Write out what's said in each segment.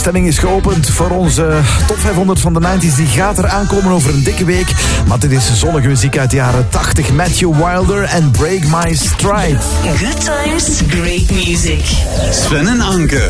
stemming is geopend voor onze top 500 van de 90s. Die gaat er aankomen over een dikke week. Maar dit is zonnige muziek uit de jaren 80. Matthew Wilder en Break My Stride. Good times, great music. Sven en Anke.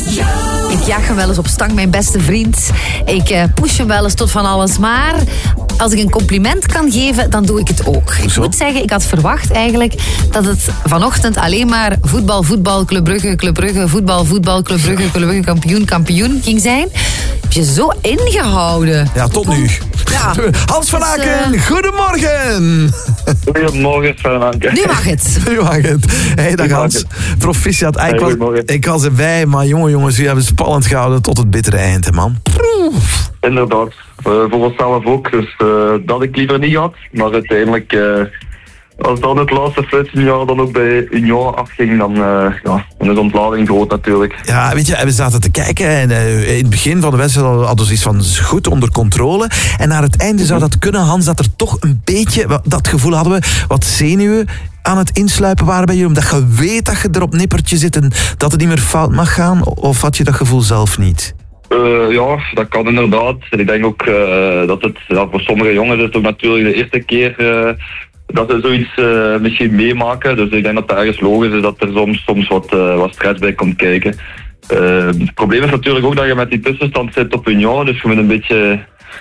Ik jag hem wel eens op stang, mijn beste vriend. Ik push hem wel eens tot van alles. Maar als ik een compliment kan geven, dan doe ik het ook. Ik moet zeggen, ik had verwacht eigenlijk dat het vanochtend alleen maar voetbal, Club Brugge, voetbal, Club Brugge, kampioen ging zijn. Heb je zo ingehouden. Ja, tot nu. Ja. Hans van Aken, goedemorgen. Goedemorgen, Sven en Anke. Nu mag het. Nu mag het. Hey, dag Hans. Proficiat. Ik was erbij, maar jongens, jullie hebben spannend gehouden tot het bittere eind, hè, man. Inderdaad. Voor onszelf ook. Dus dat had ik liever niet had. Maar uiteindelijk, als dan het laatste flitsignaal dan ook bij Union afging, dan is de ontlading groot natuurlijk. Ja, weet je, we zaten te kijken en in het begin van de wedstrijd hadden we zoiets van goed onder controle. En naar het einde zou dat kunnen, Hans, dat er toch een beetje, dat gevoel hadden we, wat zenuwen aan het insluipen waren bij jullie, omdat je weet dat je er op nippertje zit en dat het niet meer fout mag gaan, of had je dat gevoel zelf niet? Ja, dat kan inderdaad. En ik denk ook dat het voor sommige jongens is het ook natuurlijk de eerste keer dat ze zoiets misschien meemaken. Dus ik denk dat het ergens logisch is dat er soms wat stress bij komt kijken. Het probleem is natuurlijk ook dat je met die tussenstand zit op Union, dus je moet een beetje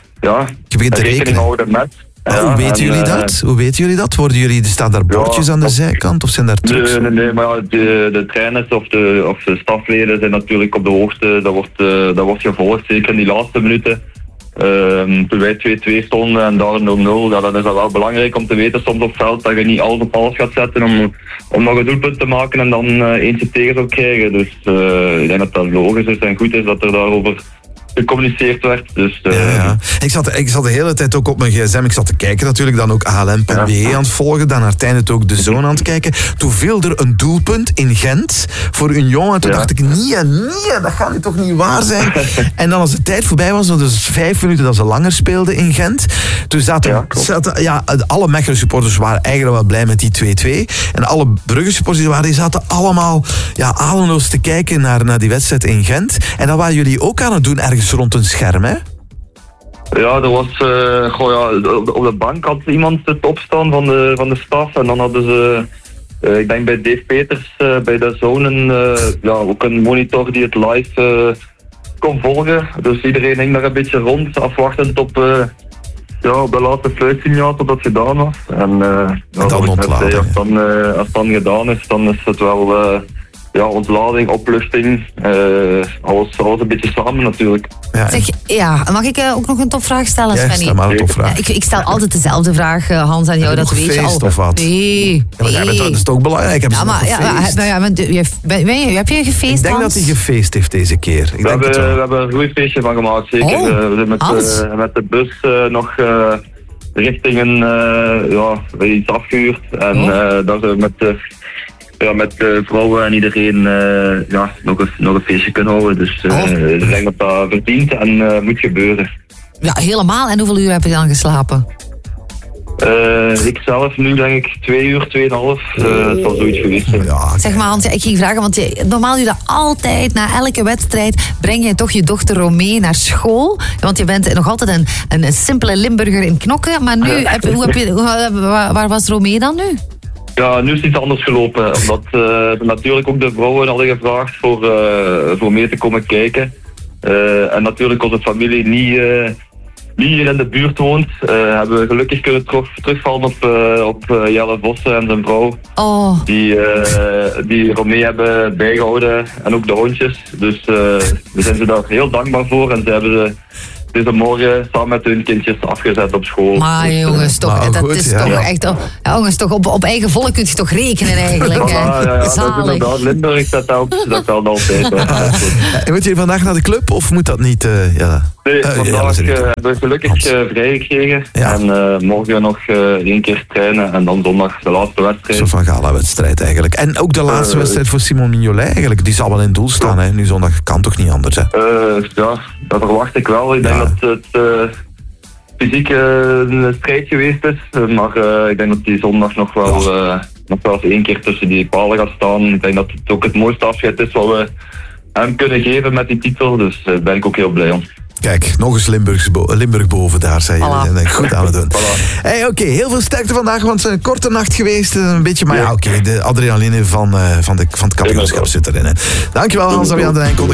je begint te rekening houden met. Hoe weten jullie dat? Hoe weten jullie dat? Staan daar bordjes aan de zijkant of zijn daar trucks? Nee, maar de trainers of de stafleden zijn natuurlijk op de hoogte. Dat wordt gevolgd, zeker in die laatste minuten. Toen wij 2-2 stonden en daar 0-0, dan is dat wel belangrijk om te weten soms op veld dat je niet alles op alles gaat zetten om nog een doelpunt te maken en dan eentje tegen zou krijgen. Dus ik denk dat dat logisch is en goed is dat er daarover gecommuniceerd werd. Dus, ja. Ik zat de hele tijd ook op mijn gsm. Ik zat te kijken natuurlijk, dan ook ALM.be aan het volgen, dan uiteindelijk ook de zone aan het kijken. Toen viel er een doelpunt in Gent voor Union en toen dacht ik, nee, dat gaat nu toch niet waar zijn. En dan als de tijd voorbij was, dus 5 minuten dat ze langer speelden in Gent, toen zaten alle Mechelen supporters waren eigenlijk wel blij met die 2-2 en alle Brugge supporters die zaten allemaal ademloos te kijken naar die wedstrijd in Gent. En dat waren jullie ook aan het doen ergens rond een scherm, hè? Ja, er was... op de bank had iemand het opstaan van de staf. En dan hadden ze... ik denk bij Dave Peters bij de zone ook een monitor die het live kon volgen. Dus iedereen hing daar een beetje rond, afwachtend op de laatste fluitsignaal tot dat gedaan was. En dan ontladen. Als het dan gedaan is, dan is het wel... ontlading, opluchting, alles een beetje samen natuurlijk. Mag ik ook nog een topvraag stellen, Svenny? Stel maar een topvraag. Ik stel altijd dezelfde vraag, Hans, aan jou, dat weet je al. Feest of wat? Nee. Dat is toch belangrijk? Heb je een gefeest, Ik denk Hans? dat hij gefeest heeft deze keer. We hebben een goed feestje van gemaakt, zeker. We zijn met de bus nog richting iets afgehuurd. En daar zijn we met vrouwen en iedereen nog een feestje kunnen houden. Dus ik denk dat dat verdient en moet gebeuren. Ja, helemaal. En hoeveel uur heb je dan geslapen? Ik zelf nu denk ik 2 uur, 2,5. Het zal zoiets geweest zijn. Ja, zeg maar, Hans, ik ging vragen, want normaal doe je dat altijd, na elke wedstrijd, breng je toch je dochter Romee naar school. Want je bent nog altijd een simpele Limburger in Knokken. Maar nu, waar was Romee dan nu? Ja, nu is het iets anders gelopen. Omdat natuurlijk ook de vrouwen hadden gevraagd voor mee te komen kijken. En natuurlijk onze familie niet hier in de buurt woont, hebben we gelukkig kunnen terugvallen op Jelle Vossen en zijn vrouw. Oh. Die Romee hebben bijgehouden en ook de hondjes. Dus we zijn ze daar heel dankbaar voor en ze hebben ze deze morgen samen met hun kindjes afgezet op school. Maar jongens, toch, dat is toch echt... jongens, toch op eigen volk kun je toch rekenen eigenlijk. Dat is inderdaad. Limburg dat telt altijd. Moet je vandaag naar de club of moet dat niet? Nee, vandaag hebben we gelukkig vrijgekregen. Ja. En morgen nog 1 keer trainen en dan zondag de laatste wedstrijd. Zo van gala-wedstrijd eigenlijk. En ook de laatste wedstrijd voor Simon Mignolet eigenlijk. Die zal wel in het doel staan, hè? Nu zondag kan toch niet anders, hè? Dat verwacht ik wel. Ik denk dat het fysiek een strijd geweest is. Maar ik denk dat die zondag nog wel eens 1 keer tussen die palen gaat staan. Ik denk dat het ook het mooiste afscheid is wat hem kunnen geven met die titel. Dus daar ben ik ook heel blij om. Kijk, nog eens Limburg boven daar, zei je. Voilà. En goed aan het doen. Voilà. Hey, oké, heel veel sterkte vandaag, want het is een korte nacht geweest. Een beetje, maar ja, oké, de adrenaline van het kampioenschap zit erin. Hè. Dankjewel, Hans-Adriaan de Nijnkel.